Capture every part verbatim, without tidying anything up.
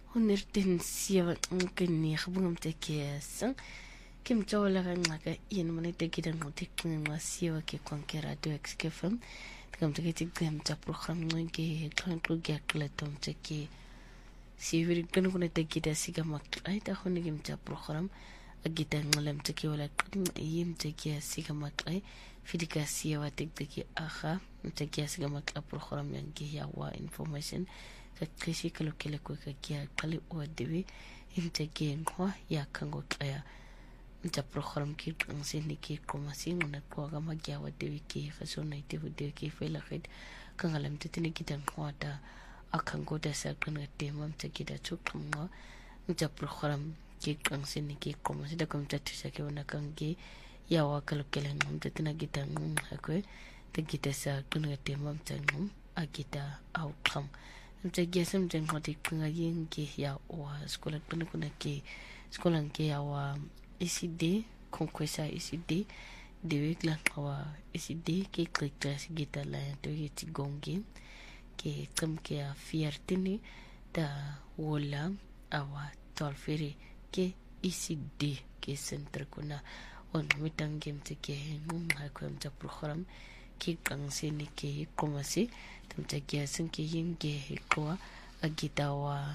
honderdzeven negen bungumtekesa kimjola kangaka yen manitekida ngotiknga siwa ke kwankera do xkfm tikamtekiti gamta program nge klanku gakletom teki siviri kanu kuna tekida siga makai ta honi gamta program agita ngalam teki wala yim teki siga makai fidika siwa tekiki aha teki siga makai program yangi yawa information kakishi kalo kele kwa kia kali uadewi imtege ngwa ya kango kaya mta program ki kansini ki komasi nguna kwa kama kia wadewi ki kasona ite wadewi ki fela khid kangalam titini kita ngwa da akango da sa kana tema mtege da chukangwa mta program ki kansini ki komasi da kumta tusake wana kange ya wakalo kele ngum titina kita ngum hakwe tegita sa kana tema mta ngum agita outcome mtagia semjeng hoti kungayin ke ya wa sekolah penuh kuna ke sekolah ke ya wa E C D konkuesa E C D dewe klan wa E C D ke kelas kita lah yang tu ke gongi ke tem ke fiertini da wola awa tolferi ke E C D ke center kuna on mitang game te ke ngum ha ko mta program ki kang sini ke komasi tamtagia sinke yinge kwa agitawa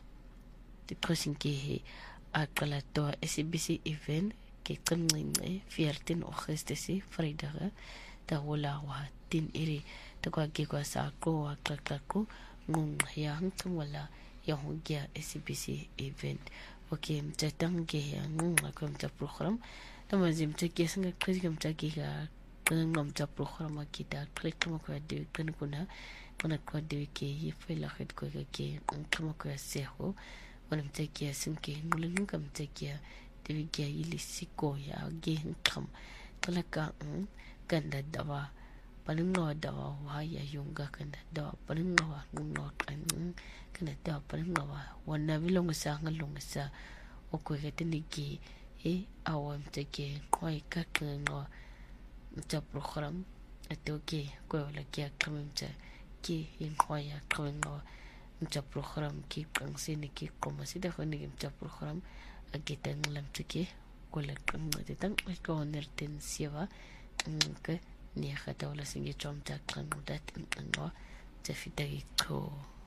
the person ke akala to S B C event ke kanne viertien augustus vrydag da wala wa tin iri to kwa ke kwa sa ko akako ngung ya hantum wala ya hogia S B C event okay mtatang ke ya ngung kwa mta program tamazim take singa krizim take ga ngam ta program kita klik kama kwa de kan kuna kuna kwa de ke yifela khid ko ke kama kwa seho wana mtekia sinke ngulun kam tekia de ke yili siko ya ge kam kala ka kanda dawa palingo dawa wa ya yunga kanda dawa palingo wa nguno kan kanda dawa palingo wa wana bilong sa ngalong sa o ko ke tiniki e awam teke kwa ka ngo mta program atoke kwa la kia kamemta ki inkwaya kawenga mta program ki kangsini ki komasi da khoni mta program agitan lam teke kola kamte tang ko nerten siwa ke ni khata wala singe chomta kan mudat ngwa tafitagi ko